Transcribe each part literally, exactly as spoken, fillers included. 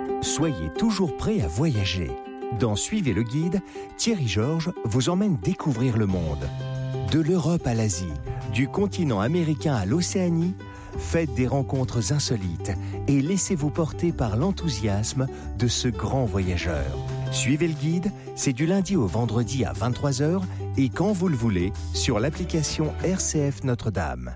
Soyez toujours prêt à voyager. Dans Suivez le guide, Thierry Georges vous emmène découvrir le monde. De l'Europe à l'Asie, du continent américain à l'Océanie, faites des rencontres insolites et laissez-vous porter par l'enthousiasme de ce grand voyageur. Suivez le guide, c'est du lundi au vendredi à vingt-trois heures et quand vous le voulez sur l'application R C F Notre-Dame.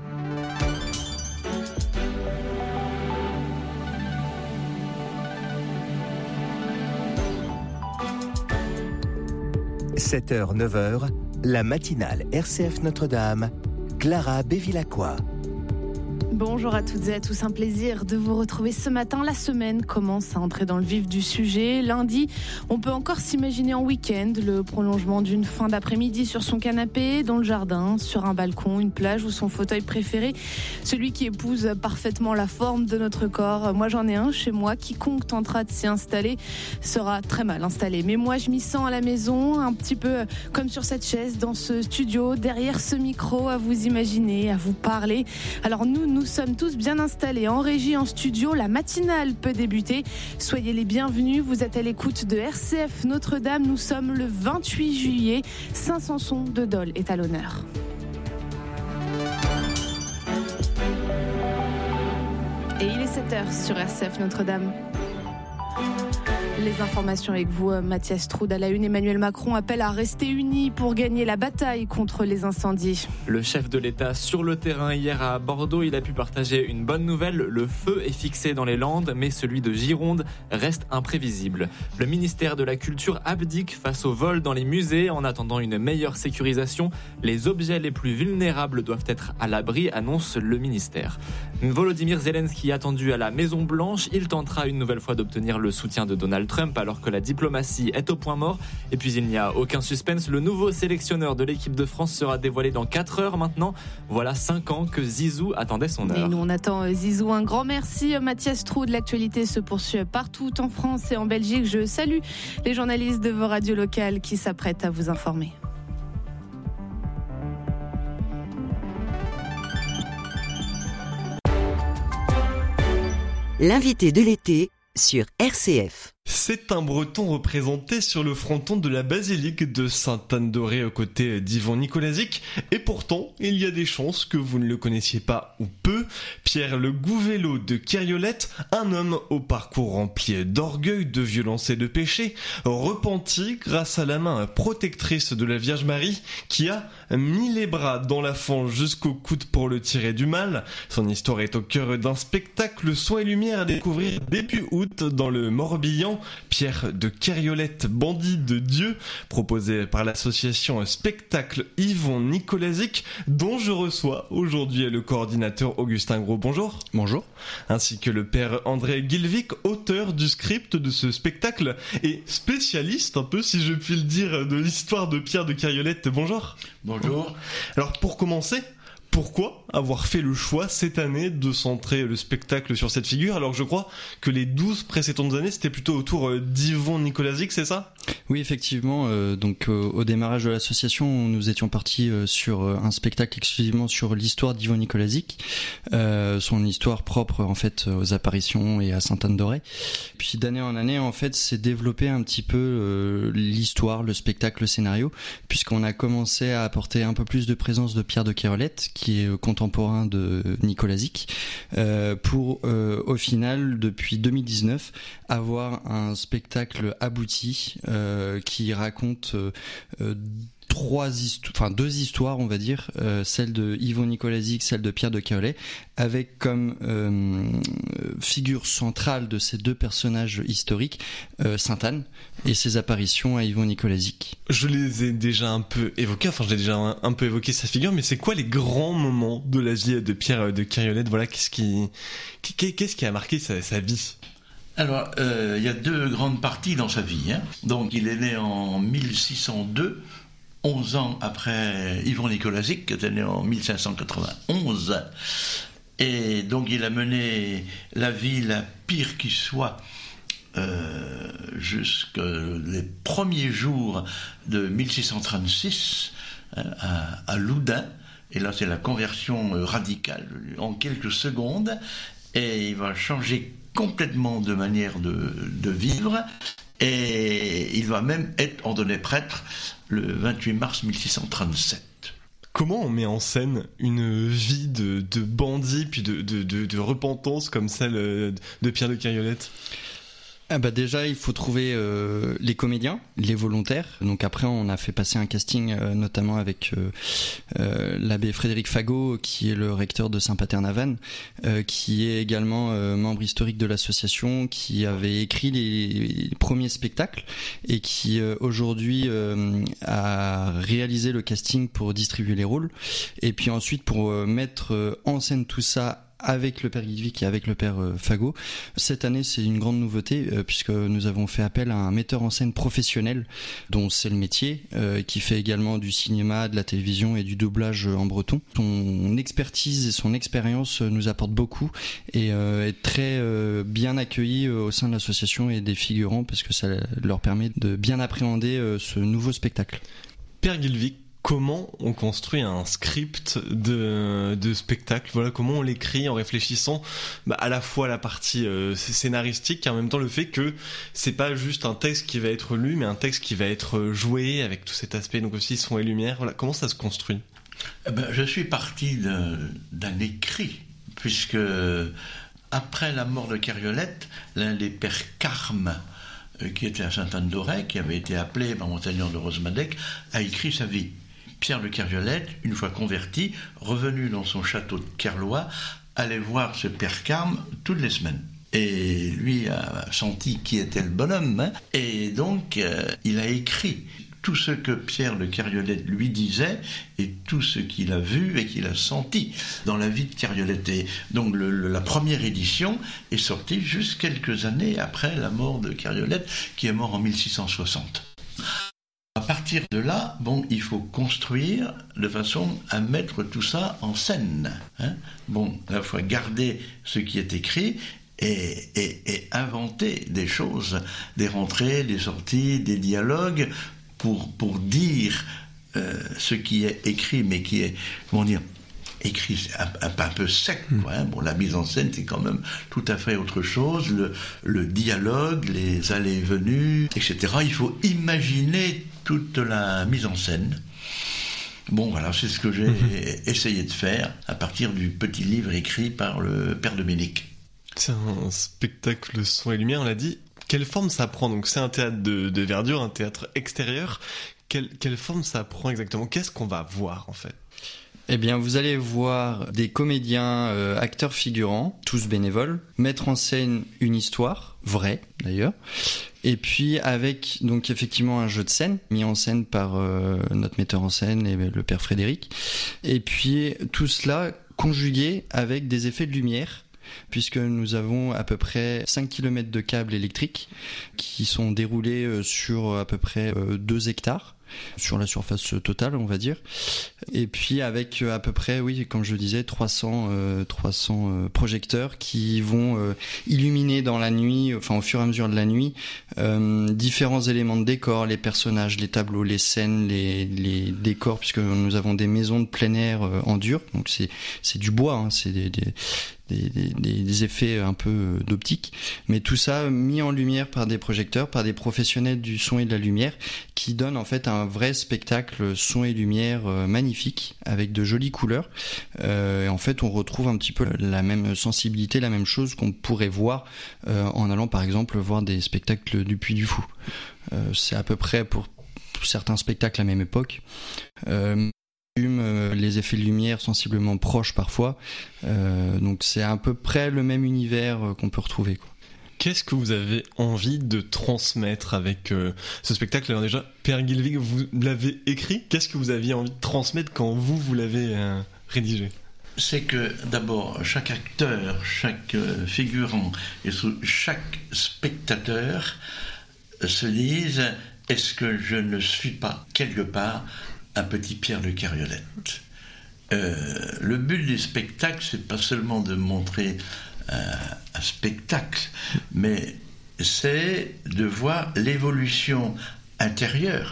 sept heures neuf heures, la matinale R C F Notre-Dame, Clara Bévilacqua. Bonjour à toutes et à tous, un plaisir de vous retrouver ce matin. La semaine commence à entrer dans le vif du sujet. Lundi, on peut encore s'imaginer en week-end le prolongement d'une fin d'après-midi sur son canapé, dans le jardin, sur un balcon, une plage ou son fauteuil préféré, celui qui épouse parfaitement la forme de notre corps. Moi, j'en ai un chez moi. Quiconque tentera de s'y installer sera très mal installé. Mais moi, je m'y sens à la maison, un petit peu comme sur cette chaise, dans ce studio, derrière ce micro, à vous imaginer, à vous parler. Alors nous, nous Nous sommes tous bien installés en régie, en studio. La matinale peut débuter. Soyez les bienvenus. Vous êtes à l'écoute de R C F Notre-Dame. Nous sommes le vingt-huit juillet. Saint-Samson de Dole est à l'honneur. Et il est sept heures sur R C F Notre-Dame. Les informations avec vous, Mathias Troud. À la une, Emmanuel Macron appelle à rester unis pour gagner la bataille contre les incendies. Le chef de l'État sur le terrain hier à Bordeaux, il a pu partager une bonne nouvelle. Le feu est fixé dans les Landes, mais celui de Gironde reste imprévisible. Le ministère de la Culture abdique face au vol dans les musées. En attendant une meilleure sécurisation, les objets les plus vulnérables doivent être à l'abri, annonce le ministère. Volodymyr Zelensky attendu à la Maison Blanche. Il tentera une nouvelle fois d'obtenir le soutien de Donald Trump alors que la diplomatie est au point mort. Et puis il n'y a aucun suspense, le nouveau sélectionneur de l'équipe de France sera dévoilé dans quatre heures maintenant. Voilà cinq ans que Zizou attendait son heure. Et nous on attend Zizou. Un grand merci Mathias Troud. L'actualité se poursuit partout en France et en Belgique. Je salue les journalistes de vos radios locales qui s'apprêtent à vous informer. L'invité de l'été sur R C F. C'est un Breton représenté sur le fronton de la basilique de Sainte-Anne-d'Auray aux côtés d'Yvon Nicolazic. Et pourtant, il y a des chances que vous ne le connaissiez pas ou peu. Pierre Le Gouvello de Kériolette, un homme au parcours rempli d'orgueil, de violence et de péché, repenti grâce à la main protectrice de la Vierge Marie qui a mis les bras dans la fange jusqu'au coude pour le tirer du mal. Son histoire est au cœur d'un spectacle son et lumière à découvrir début août dans le Morbihan. Pierre de Kériolette, bandit de Dieu, proposé par l'association Spectacle Yvon Nicolazic, dont je reçois aujourd'hui le coordinateur Augustin Gros. Bonjour. Bonjour. Ainsi que le père André Gilvic, auteur du script de ce spectacle et spécialiste, un peu si je puis le dire, de l'histoire de Pierre de Kériolette. Bonjour. Bonjour. Alors pour commencer, pourquoi avoir fait le choix cette année de centrer le spectacle sur cette figure alors que je crois que les douze précédentes années c'était plutôt autour d'Yvon Nicolazic, c'est ça ? Oui, effectivement. Euh, donc euh, au démarrage de l'association, nous étions partis euh, sur euh, un spectacle exclusivement sur l'histoire d'Yvon Nicolazic, euh, son histoire propre en fait aux apparitions et à Sainte-Anne-d'Auray. Puis d'année en année, en fait, s'est développé un petit peu euh, l'histoire, le spectacle, le scénario, puisqu'on a commencé à apporter un peu plus de présence de Pierre de Kériolette, qui est contemporain de Nicolazic, euh, pour euh, au final, depuis deux mille dix-neuf, avoir un spectacle abouti euh, qui raconte euh, euh, trois histoires, enfin deux histoires, on va dire, euh, celle de Yvon Nicolazic, celle de Pierre de Kériolette, avec comme euh, figure centrale de ces deux personnages historiques euh, Sainte-Anne et ses apparitions à Yvon Nicolazic. Je les ai déjà un peu évoqués, enfin j'ai déjà un, un peu évoqué sa figure, mais c'est quoi les grands moments de la vie de Pierre de Kériolette ? Voilà, qu'est-ce qui, qu'est-ce qui a marqué sa, sa vie ? Alors, euh, il y a deux grandes parties dans sa vie. Hein. Donc, il est né en mille six cent deux, onze ans après Yvon Nicolazic, qui était né en mille cinq cent quatre-vingt-onze. Et donc, il a mené la vie la pire qui soit euh, jusqu'aux les premiers jours de mille six cent trente-six hein, à, à Loudun. Et là, c'est la conversion radicale en quelques secondes. et il va changer complètement de manière de, de vivre, et il va même être ordonné prêtre le vingt-huit mars mille six cent trente-sept. Comment on met en scène une vie de, de bandit puis de, de, de, de repentance comme celle de Pierre de Kergolette ? Ah bah déjà il faut trouver euh, les comédiens, les volontaires. Donc après on a fait passer un casting euh, notamment avec euh, euh, l'abbé Frédéric Fagot qui est le recteur de Saint-Pater-Navanne, euh, qui est également euh, membre historique de l'association, qui avait écrit les, les premiers spectacles et qui euh, aujourd'hui euh, a réalisé le casting pour distribuer les rôles et puis ensuite pour euh, mettre euh, en scène tout ça avec le père Guidvic et avec le père Fagot. Cette année, c'est une grande nouveauté euh, puisque nous avons fait appel à un metteur en scène professionnel dont c'est le métier, euh, qui fait également du cinéma, de la télévision et du doublage en breton. Son expertise et son expérience nous apportent beaucoup et euh, est très euh, bien accueilli au sein de l'association et des figurants parce que ça leur permet de bien appréhender euh, ce nouveau spectacle. Père Guidvic, comment on construit un script de, de spectacle ? Voilà, comment on l'écrit en réfléchissant bah, à la fois à la partie euh, scénaristique et en même temps le fait que c'est pas juste un texte qui va être lu, mais un texte qui va être joué avec tout cet aspect, donc aussi son et lumière. Voilà, comment ça se construit ? Eh ben, je suis parti d'un, d'un écrit, puisque après la mort de Kergolette, l'un des pères Carmes, qui était à Sainte-Anne-d'Auray, qui avait été appelé par Monseigneur de Rosmadec, a écrit sa vie. Pierre de Kergolette, une fois converti, revenu dans son château de Kerlois, allait voir ce père Carme toutes les semaines. Et lui a senti qui était le bonhomme, hein, et donc euh, il a écrit tout ce que Pierre de Kergolette lui disait et tout ce qu'il a vu et qu'il a senti dans la vie de Kergolette. Et donc le, le, la première édition est sortie juste quelques années après la mort de Kergolette, qui est mort en mille six cent soixante. À partir de là, bon, il faut construire de façon à mettre tout ça en scène. Hein. Bon, à la fois garder ce qui est écrit et, et, et inventer des choses, des rentrées, des sorties, des dialogues, pour, pour dire euh, ce qui est écrit, mais qui est, comment dire, écrit un, un, un peu sec, quoi, hein. Bon, la mise en scène, c'est quand même tout à fait autre chose. Le, le dialogue, les allées et venues, et cetera. Il faut imaginer toute la mise en scène. Bon, voilà, c'est ce que j'ai mmh. essayé de faire à partir du petit livre écrit par le père Dominique. C'est un spectacle son et lumière, on l'a dit. Quelle forme ça prend ? Donc c'est un théâtre de, de verdure, un théâtre extérieur. Quelle, quelle forme ça prend exactement ? Qu'est-ce qu'on va voir en fait ? Eh bien, vous allez voir des comédiens, euh, acteurs figurants, tous bénévoles, mettre en scène une histoire, vraie d'ailleurs, et puis avec donc effectivement un jeu de scène, mis en scène par euh, notre metteur en scène et le père Frédéric, et puis tout cela conjugué avec des effets de lumière, puisque nous avons à peu près cinq kilomètres de câbles électriques qui sont déroulés sur à peu près deux hectares. Sur la surface totale, on va dire. Et puis avec à peu près, oui, comme je le disais, trois cents, euh, trois cents euh, projecteurs qui vont euh, illuminer dans la nuit, enfin au fur et à mesure de la nuit, euh, différents éléments de décor, les personnages, les tableaux, les scènes, les, les décors, puisque nous avons des maisons de plein air euh, en dur, donc c'est, c'est du bois, hein, c'est des, des Des, des, des effets un peu d'optique, mais tout ça mis en lumière par des projecteurs, par des professionnels du son et de la lumière, qui donnent en fait un vrai spectacle son et lumière euh, magnifique, avec de jolies couleurs. Euh, et en fait, on retrouve un petit peu la même sensibilité, la même chose qu'on pourrait voir euh, en allant par exemple voir des spectacles du Puy du Fou. Euh, c'est à peu près pour, pour certains spectacles à la même époque. Euh, les effets de lumière sensiblement proches parfois, euh, donc c'est à peu près le même univers qu'on peut retrouver, quoi. Qu'est-ce que vous avez envie de transmettre avec euh, ce spectacle ? Alors déjà, Père Guidvic, vous l'avez écrit. Qu'est-ce que vous aviez envie de transmettre quand vous, vous l'avez euh, rédigé ? C'est que d'abord, chaque acteur, chaque euh, figurant et chaque spectateur se disent « Est-ce que je ne suis pas quelque part un petit Pierre de Kergolette ?» euh, Le but du spectacle, c'est pas seulement de montrer un, un spectacle, mais c'est de voir l'évolution intérieure,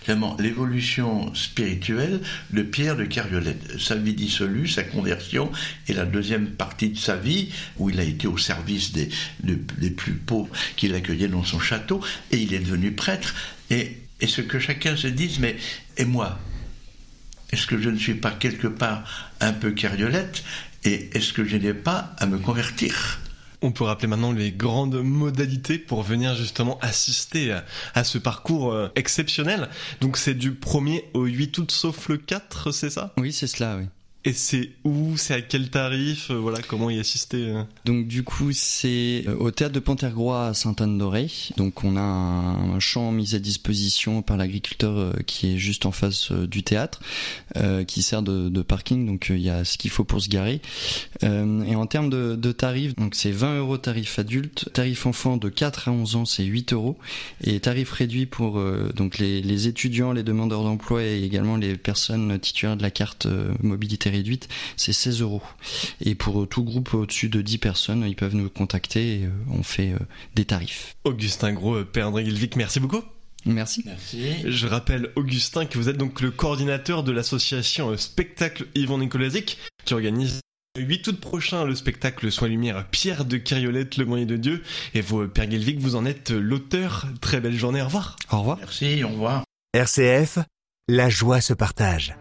vraiment l'évolution spirituelle de Pierre de Cariolette. Sa vie dissolue, sa conversion et la deuxième partie de sa vie où il a été au service des, de, des plus pauvres qu'il accueillait dans son château et il est devenu prêtre. Et, et ce que chacun se dise, mais et moi, est-ce que je ne suis pas quelque part un peu Cariolette et est-ce que je n'ai pas à me convertir ? On peut rappeler maintenant les grandes modalités pour venir justement assister à, à ce parcours euh, exceptionnel. Donc c'est du premier au huit août sauf le quatre, c'est ça ? Oui, c'est cela, oui. Et c'est où ? C'est à quel tarif ? Voilà, comment y assister ? Donc du coup, c'est au théâtre de Pantergrois à Sainte-Anne-d'Auray. Donc on a un, un champ mis à disposition par l'agriculteur qui est juste en face du théâtre, euh, qui sert de, de parking. Donc il y a ce qu'il faut pour se garer. Euh, et en termes de, de tarifs, donc c'est vingt euros tarif adulte, tarif enfant de quatre à onze ans c'est huit euros, et tarif réduit pour euh, donc les, les étudiants, les demandeurs d'emploi et également les personnes titulaires de la carte euh, mobilité réduite, c'est seize euros. Et pour tout groupe au-dessus de dix personnes, ils peuvent nous contacter et euh, on fait euh, des tarifs. Augustin Gros, Père André Guilvic, merci beaucoup. Merci. Merci. Je rappelle, Augustin, que vous êtes donc le coordinateur de l'association Spectacle Yvan Nicolazic, qui organise le huit août prochain le spectacle Soins Lumière Pierre de Cariolette, le moyen de Dieu. Et vous, Père Guilvic, vous en êtes l'auteur. Très belle journée, au revoir. Au revoir. Merci, au revoir. R C F, la joie se partage.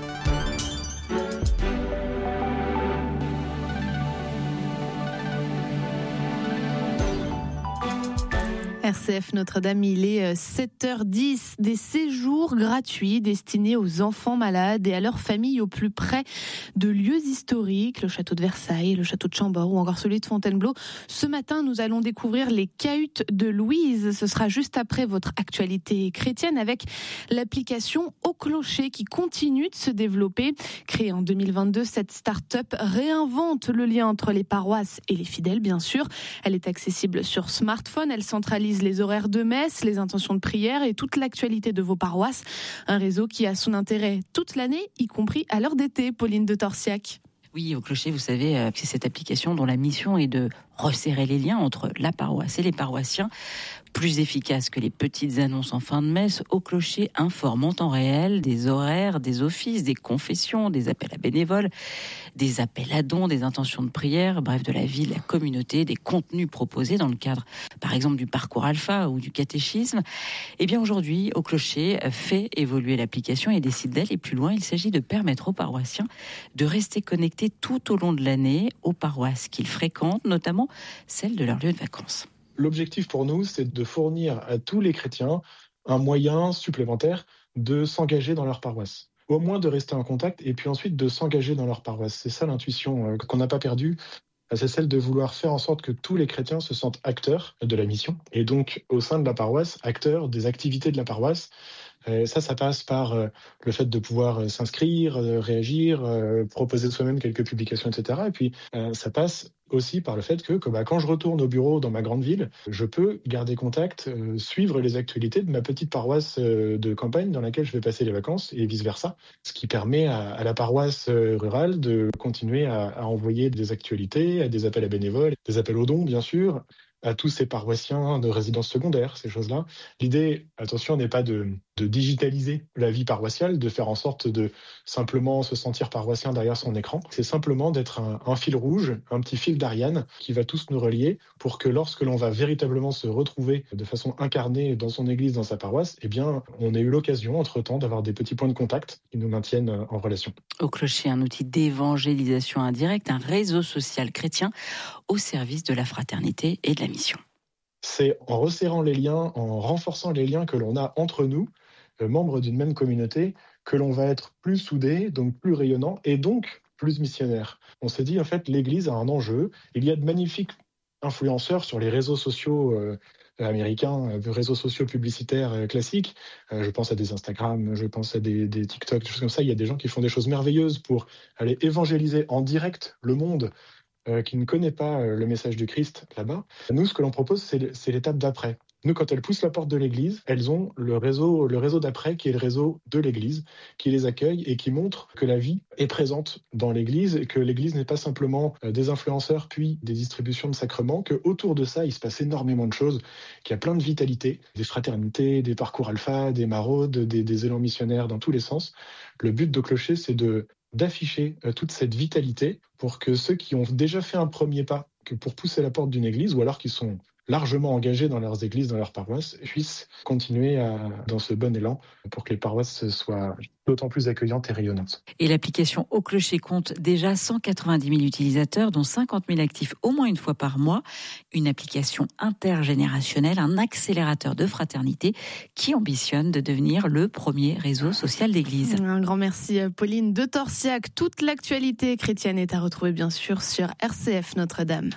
R C F Notre-Dame, il est sept heures dix, des séjours gratuits destinés aux enfants malades et à leurs familles au plus près de lieux historiques, le château de Versailles, le château de Chambord ou encore celui de Fontainebleau. Ce matin, nous allons découvrir les cahutes de Louise. Ce sera juste après votre actualité chrétienne avec l'application Au Clocher qui continue de se développer. Créée en deux mille vingt-deux, cette start-up réinvente le lien entre les paroisses et les fidèles, bien sûr. Elle est accessible sur smartphone, elle centralise les horaires de messe, les intentions de prière et toute l'actualité de vos paroisses. Un réseau qui a son intérêt toute l'année, y compris à l'heure d'été. Pauline de Torsiac. Oui, Au Clocher, vous savez, c'est cette application dont la mission est de resserrer les liens entre la paroisse et les paroissiens. Plus efficace que les petites annonces en fin de messe, Au Clocher informe en temps réel des horaires, des offices, des confessions, des appels à bénévoles, des appels à dons, des intentions de prière, bref, de la vie de la communauté, des contenus proposés dans le cadre, par exemple, du parcours alpha ou du catéchisme. Eh bien, aujourd'hui, Au Clocher fait évoluer l'application et décide d'aller plus loin. Il s'agit de permettre aux paroissiens de rester connectés tout au long de l'année aux paroisses qu'ils fréquentent, notamment celles de leur lieu de vacances. L'objectif pour nous, c'est de fournir à tous les chrétiens un moyen supplémentaire de s'engager dans leur paroisse. Au moins de rester en contact et puis ensuite de s'engager dans leur paroisse. C'est ça l'intuition qu'on n'a pas perdue. C'est celle de vouloir faire en sorte que tous les chrétiens se sentent acteurs de la mission. Et donc, au sein de la paroisse, acteurs des activités de la paroisse. Ça, ça passe par le fait de pouvoir s'inscrire, réagir, proposer soi-même quelques publications, et cetera. Et puis, ça passe aussi par le fait que, que bah, quand je retourne au bureau dans ma grande ville, je peux garder contact, euh, suivre les actualités de ma petite paroisse euh, de campagne dans laquelle je vais passer les vacances et vice-versa. Ce qui permet à, à la paroisse euh, rurale de continuer à, à envoyer des actualités, à des appels à bénévoles, des appels aux dons, bien sûr, à tous ces paroissiens de résidence secondaire, ces choses-là. L'idée, attention, n'est pas de, de digitaliser la vie paroissiale, de faire en sorte de simplement se sentir paroissien derrière son écran. C'est simplement d'être un, un fil rouge, un petit fil d'Ariane qui va tous nous relier pour que lorsque l'on va véritablement se retrouver de façon incarnée dans son église, dans sa paroisse, eh bien, on a eu l'occasion, entre-temps, d'avoir des petits points de contact qui nous maintiennent en relation. Au Clocher, un outil d'évangélisation indirecte, un réseau social chrétien au service de la fraternité et de la mission. C'est en resserrant les liens, en renforçant les liens que l'on a entre nous, membres d'une même communauté, que l'on va être plus soudés, donc plus rayonnants et donc plus missionnaires. On s'est dit, en fait, l'Église a un enjeu. Il y a de magnifiques influenceurs sur les réseaux sociaux euh, américains, euh, réseaux sociaux publicitaires euh, classiques. Euh, je pense à des Instagram, je pense à des, des TikTok, des choses comme ça. Il y a des gens qui font des choses merveilleuses pour aller évangéliser en direct le monde euh, qui ne connaît pas euh, le message du Christ là-bas. Nous, ce que l'on propose, c'est, c'est l'étape d'après. Nous, quand elles poussent la porte de l'église, elles ont le réseau, le réseau d'après qui est le réseau de l'église, qui les accueille et qui montre que la vie est présente dans l'église et que l'église n'est pas simplement des influenceurs puis des distributions de sacrements, que autour de ça, il se passe énormément de choses, qu'il y a plein de vitalité, des fraternités, des parcours alpha, des maraudes, des, des élans missionnaires dans tous les sens. Le but de Clocher, c'est de, d'afficher toute cette vitalité pour que ceux qui ont déjà fait un premier pas, que pour pousser la porte d'une église, ou alors qui sont largement engagés dans leurs églises, dans leurs paroisses, puissent continuer à, dans ce bon élan pour que les paroisses soient d'autant plus accueillantes et rayonnantes. Et l'application Au Clocher compte déjà cent quatre-vingt-dix mille utilisateurs, dont cinquante mille actifs au moins une fois par mois. Une application intergénérationnelle, un accélérateur de fraternité qui ambitionne de devenir le premier réseau social d'église. Un grand merci Pauline de Torsiac. Toute l'actualité chrétienne est à retrouver bien sûr sur R C F Notre-Dame.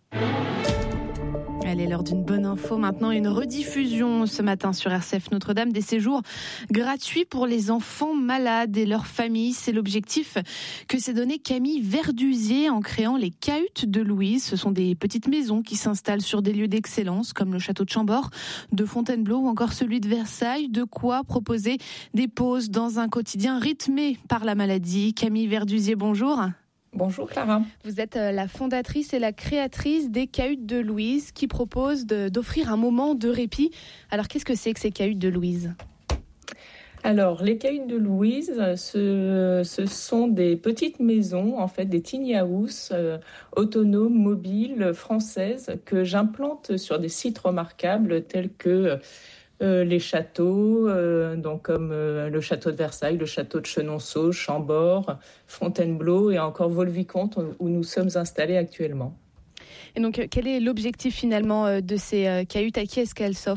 Allez, l'heure d'une bonne info. Maintenant, une rediffusion ce matin sur R C F Notre-Dame des séjours gratuits pour les enfants malades et leurs familles. C'est l'objectif que s'est donné Camille Verdusier en créant les cahutes de Louise. Ce sont des petites maisons qui s'installent sur des lieux d'excellence comme le château de Chambord, de Fontainebleau ou encore celui de Versailles. De quoi proposer des pauses dans un quotidien rythmé par la maladie. Camille Verdusier, bonjour. Bonjour Clara. Vous êtes la fondatrice et la créatrice des Cahutes de Louise qui proposent de, d'offrir un moment de répit. Alors qu'est-ce que c'est que ces Cahutes de Louise ? Alors les Cahutes de Louise, ce, ce sont des petites maisons, en fait des tiny houses euh, autonomes, mobiles, françaises que j'implante sur des sites remarquables tels que Euh, les châteaux, euh, donc comme euh, le château de Versailles, le château de Chenonceau, Chambord, Fontainebleau et encore Vaux-le-Vicomte où nous sommes installés actuellement. Et donc, quel est l'objectif finalement de ces cahutes ? À qui est-ce qu'elles s'offrent ?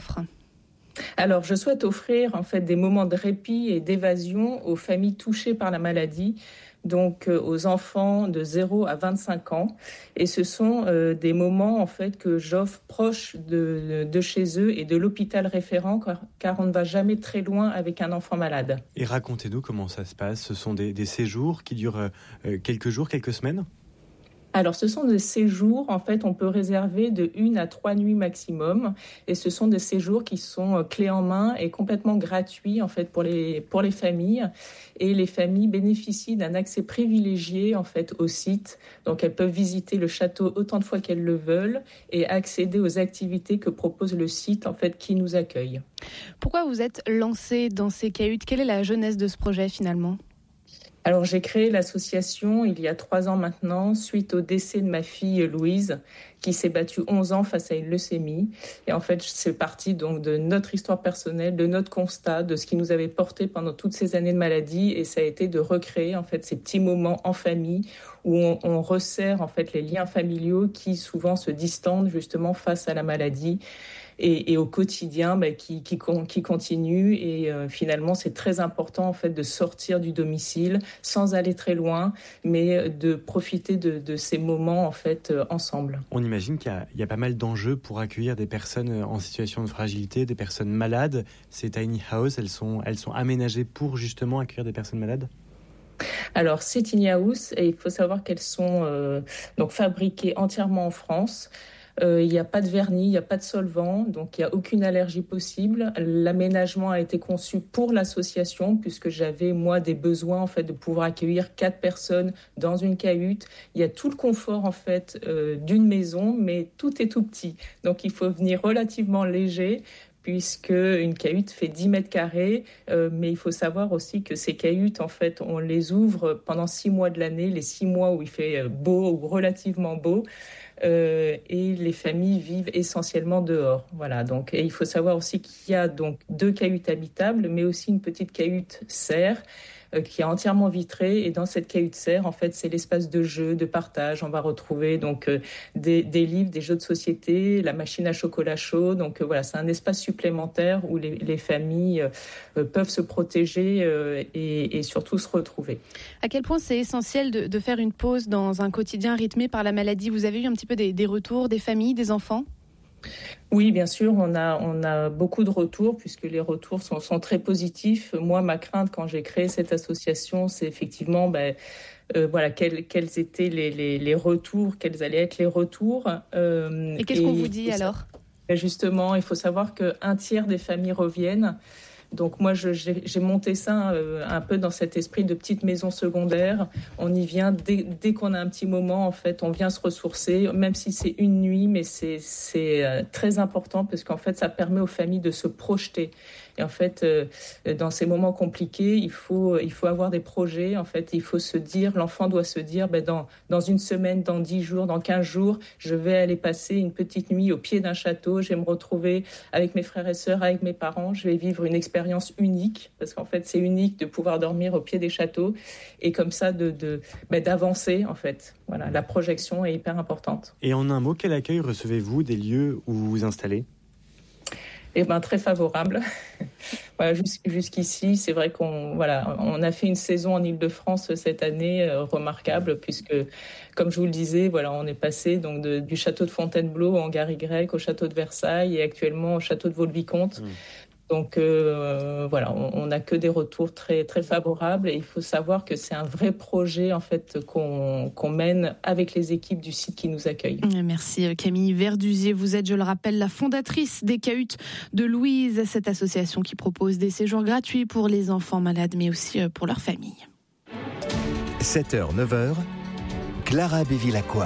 Alors, je souhaite offrir en fait des moments de répit et d'évasion aux familles touchées par la maladie, donc euh, aux enfants de zéro à vingt-cinq ans. Et ce sont euh, des moments en fait que j'offre proches de, de chez eux et de l'hôpital référent, car, car on ne va jamais très loin avec un enfant malade. Et racontez-nous comment ça se passe. Ce sont des, des séjours qui durent euh, quelques jours, quelques semaines ? Alors, ce sont des séjours, en fait, on peut réserver de une à trois nuits maximum. Et ce sont des séjours qui sont clés en main et complètement gratuits, en fait, pour les, pour les familles. Et les familles bénéficient d'un accès privilégié, en fait, au site. Donc, elles peuvent visiter le château autant de fois qu'elles le veulent et accéder aux activités que propose le site, en fait, qui nous accueille. Pourquoi vous êtes lancée dans ces cahutes ? Quelle est la genèse de ce projet, finalement ? Alors, j'ai créé l'association il y a trois ans maintenant, suite au décès de ma fille Louise, qui s'est battue onze ans face à une leucémie. Et en fait, c'est parti donc de notre histoire personnelle, de notre constat, de ce qui nous avait porté pendant toutes ces années de maladie. Et ça a été de recréer en fait ces petits moments en famille où on, on resserre en fait les liens familiaux qui souvent se distendent justement face à la maladie. Et, et au quotidien bah, qui, qui, qui continue et euh, finalement c'est très important en fait de sortir du domicile sans aller très loin mais de profiter de, de ces moments en fait euh, ensemble. On imagine qu'il y a, il y a pas mal d'enjeux pour accueillir des personnes en situation de fragilité, des personnes malades. Ces tiny houses, elles sont, elles sont aménagées pour justement accueillir des personnes malades ? Alors ces tiny houses, et il faut savoir qu'elles sont euh, donc fabriquées entièrement en France. Euh, il n'y a pas de vernis, il n'y a pas de solvant, donc il n'y a aucune allergie possible. L'aménagement a été conçu pour l'association puisque j'avais moi des besoins en fait de pouvoir accueillir quatre personnes dans une cahute. Il y a tout le confort en fait euh, d'une maison, mais tout est tout petit, donc il faut venir relativement léger. Puisque une cahute fait dix mètres carrés, euh, mais il faut savoir aussi que ces cahutes, en fait, on les ouvre pendant six mois de l'année, les six mois où il fait beau ou relativement beau, euh, et les familles vivent essentiellement dehors. Voilà. Donc, et il faut savoir aussi qu'il y a donc deux cahutes habitables, mais aussi une petite cahute serre euh, qui est entièrement vitrée. Et dans cette cahute serre, en fait, c'est l'espace de jeu, de partage. On va retrouver donc euh, des, des livres, des jeux de société, la machine à chocolat chaud. Donc euh, voilà, c'est un espace supplémentaire où les, les familles euh, peuvent se protéger euh, et, et surtout se retrouver. À quel point c'est essentiel de, de faire une pause dans un quotidien rythmé par la maladie ? Vous avez eu un petit peu des, des retours des familles, des enfants ? Oui, bien sûr, on a, on a beaucoup de retours puisque les retours sont, sont très positifs. Moi, ma crainte quand j'ai créé cette association, c'est effectivement ben, euh, voilà, quels, quels étaient les, les, les retours, quels allaient être les retours. Euh, et qu'est-ce et, qu'on vous dit alors ? Et justement, il faut savoir qu'un tiers des familles reviennent. Donc moi, je, j'ai, j'ai monté ça euh, un peu dans cet esprit de petite maison secondaire. On y vient dès, dès qu'on a un petit moment, en fait, on vient se ressourcer, même si c'est une nuit, mais c'est, c'est euh, très important parce qu'en fait, ça permet aux familles de se projeter. Et en fait, euh, dans ces moments compliqués, il faut, il faut avoir des projets. En fait, il faut se dire, l'enfant doit se dire, ben dans, dans une semaine, dans dix jours, dans quinze jours, je vais aller passer une petite nuit au pied d'un château. Je vais me retrouver avec mes frères et sœurs, avec mes parents. Je vais vivre une expérience unique, parce qu'en fait, c'est unique de pouvoir dormir au pied des châteaux et comme ça, de, de, ben d'avancer, en fait. Voilà, la projection est hyper importante. Et en un mot, quel accueil recevez-vous des lieux où vous vous installez ? Eh ben, très favorable. Voilà, jusqu'ici, c'est vrai qu'on voilà, on a fait une saison en Île-de-France cette année euh, remarquable puisque, comme je vous le disais, voilà, on est passé donc de, du château de Fontainebleau en Gare-Y au château de Versailles et actuellement au château de Vaux-le-Vicomte. Mmh. Donc euh, voilà, on n'a que des retours très très favorables et il faut savoir que c'est un vrai projet en fait qu'on, qu'on mène avec les équipes du site qui nous accueillent. Merci Camille Verdusier. Vous êtes, je le rappelle, la fondatrice des Cahutes de Louise, cette association qui propose des séjours gratuits pour les enfants malades mais aussi pour leurs familles. sept heures neuf heures, Clara Bévilacqua.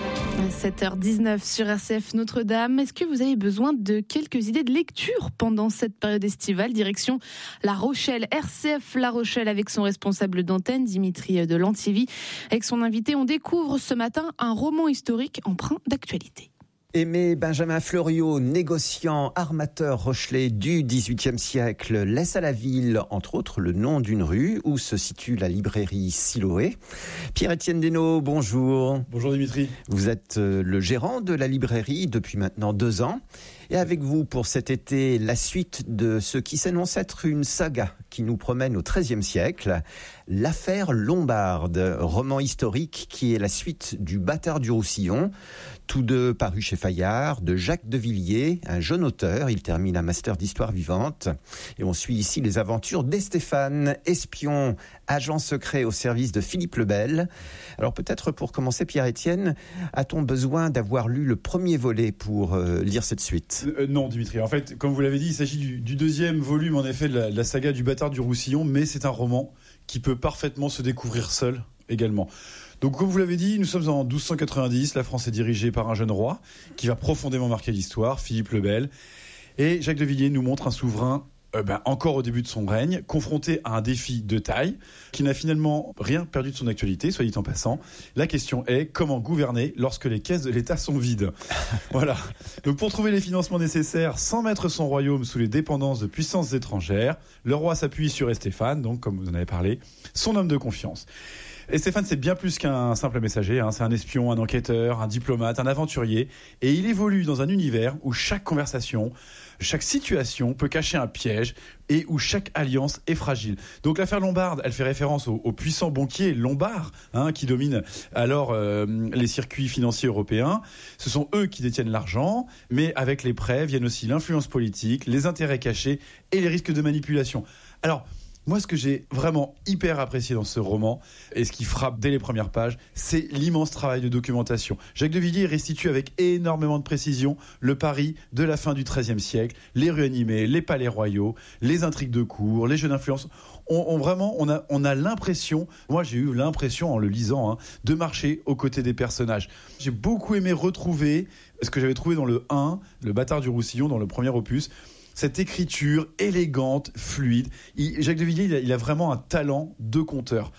sept heures dix-neuf sur R C F Notre-Dame. Est-ce que vous avez besoin de quelques idées de lecture pendant cette période estivale ? Direction La Rochelle, R C F La Rochelle avec son responsable d'antenne, Dimitri de Lantivy. Avec son invité, on découvre ce matin un roman historique empreint d'actualité. Aimé Benjamin Fleuriot, négociant armateur rochelais du dix-huitième siècle, laisse à la ville, entre autres, le nom d'une rue où se situe la librairie Siloé. Pierre-Étienne Desnaux, bonjour. Bonjour Dimitri. Vous êtes le gérant de la librairie depuis maintenant deux ans. Et avec vous, pour cet été, la suite de ce qui s'annonce être une saga qui nous promène au treizième siècle, l'affaire Lombarde, roman historique qui est la suite du Bâtard du Roussillon, tous deux parus chez Fayard, de Jacques de Villiers, un jeune auteur. Il termine un master d'histoire vivante. Et on suit ici les aventures d'Estéphane, espion, agent secret au service de Philippe le Bel. Alors peut-être pour commencer, Pierre-Étienne, a-t-on besoin d'avoir lu le premier volet pour euh, lire cette suite ? Euh, non, Dimitri. En fait, comme vous l'avez dit, il s'agit du, du deuxième volume, en effet, de la, de la saga du Bâtard du Roussillon, mais c'est un roman qui peut parfaitement se découvrir seul également. Donc, comme vous l'avez dit, nous sommes en douze cent quatre-vingt-dix. La France est dirigée par un jeune roi qui va profondément marquer l'histoire, Philippe le Bel. Et Jacques de Villiers nous montre un souverain Euh ben, encore au début de son règne, confronté à un défi de taille, qui n'a finalement rien perdu de son actualité, soit dit en passant. La question est, comment gouverner lorsque les caisses de l'État sont vides ? Voilà. Donc pour trouver les financements nécessaires sans mettre son royaume sous les dépendances de puissances étrangères, le roi s'appuie sur Estéphane, donc comme vous en avez parlé, son homme de confiance. Et Stéphane, c'est bien plus qu'un simple messager, hein. C'est un espion, un enquêteur, un diplomate, un aventurier. Et il évolue dans un univers où chaque conversation, chaque situation peut cacher un piège et où chaque alliance est fragile. Donc l'affaire Lombarde, elle fait référence aux, aux puissants banquiers lombards hein, qui dominent alors euh, les circuits financiers européens. Ce sont eux qui détiennent l'argent, mais avec les prêts viennent aussi l'influence politique, les intérêts cachés et les risques de manipulation. Alors, moi, ce que j'ai vraiment hyper apprécié dans ce roman, et ce qui frappe dès les premières pages, c'est l'immense travail de documentation. Jacques de Villiers restitue avec énormément de précision le Paris de la fin du treizième siècle, les rues animées, les palais royaux, les intrigues de cour, les jeux d'influence. On, on, vraiment, on a, on a l'impression, moi j'ai eu l'impression en le lisant, hein, de marcher aux côtés des personnages. J'ai beaucoup aimé retrouver ce que j'avais trouvé dans le un, le Bâtard du Roussillon, dans le premier opus, cette écriture élégante, fluide. Il, Jacques de Villiers, il a, il a vraiment un talent de conteur.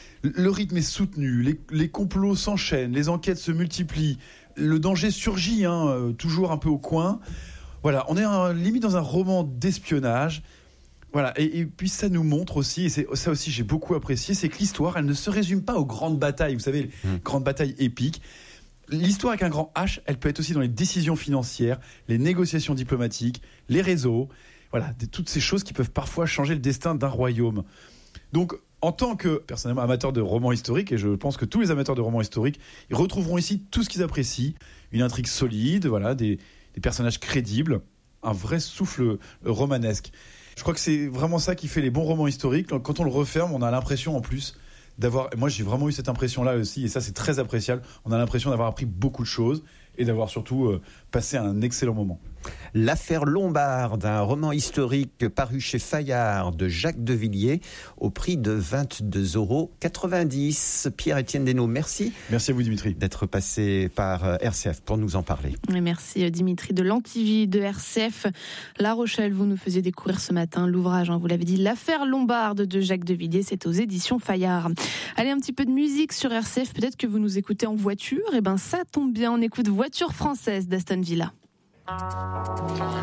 Le rythme est soutenu, les, les complots s'enchaînent, les enquêtes se multiplient, le danger surgit, hein, toujours un peu au coin. Voilà, on est un, limite dans un roman d'espionnage. Voilà, et, et puis ça nous montre aussi, et c'est, ça aussi j'ai beaucoup apprécié, c'est que l'histoire, elle ne se résume pas aux grandes batailles, vous savez, les mmh. grandes batailles épiques. L'histoire avec un grand H, elle peut être aussi dans les décisions financières, les négociations diplomatiques, les réseaux, voilà, toutes ces choses qui peuvent parfois changer le destin d'un royaume. Donc, en tant que, personnellement, amateur de romans historiques, et je pense que tous les amateurs de romans historiques, ils retrouveront ici tout ce qu'ils apprécient, une intrigue solide, voilà, des, des personnages crédibles, un vrai souffle romanesque. Je crois que c'est vraiment ça qui fait les bons romans historiques. Quand on le referme, on a l'impression en plus d'avoir, moi j'ai vraiment eu cette impression-là aussi, et ça c'est très appréciable, on a l'impression d'avoir appris beaucoup de choses et d'avoir surtout euh, passé un excellent moment. L'affaire Lombarde, un roman historique paru chez Fayard de Jacques Devilliers au prix de vingt-deux euros quatre-vingt-dix. Pierre-Étienne Desnaux, merci. Merci à vous Dimitri. D'être passé par R C F pour nous en parler. Et merci Dimitri de l'Antivie de R C F. La Rochelle, vous nous faisiez découvrir ce matin l'ouvrage, hein, vous l'avez dit, L'affaire Lombarde de Jacques Devilliers, c'est aux éditions Fayard. Allez, un petit peu de musique sur R C F, peut-être que vous nous écoutez en voiture, et ben ça tombe bien, on écoute Voiture française d'Aston Villa.